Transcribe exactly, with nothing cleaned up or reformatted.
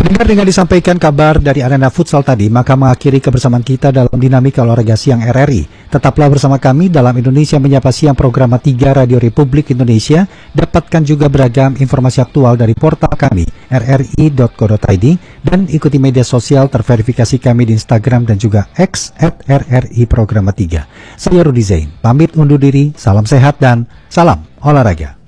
Pendengar, dengan disampaikan kabar dari arena futsal tadi, maka mengakhiri kebersamaan kita dalam dinamika olahraga siang R R I. Tetaplah bersama kami dalam Indonesia Menyapa Siang program tiga Radio Republik Indonesia. Dapatkan juga beragam informasi aktual dari portal kami r r i dot co dot i d dan ikuti media sosial terverifikasi kami di Instagram dan juga X at r r i program tiga. Saya Rudi Zain, pamit undur diri, salam sehat dan salam olahraga.